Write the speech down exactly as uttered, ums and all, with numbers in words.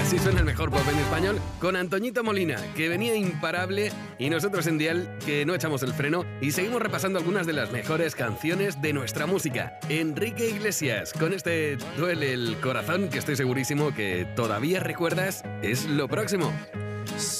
Así suena el mejor pop en español con Antoñito Molina, que venía imparable, y nosotros en Dial, que no echamos el freno y seguimos repasando algunas de las mejores canciones de nuestra música. Enrique Iglesias, con este Duele el Corazón, que estoy segurísimo que todavía recuerdas, es lo próximo.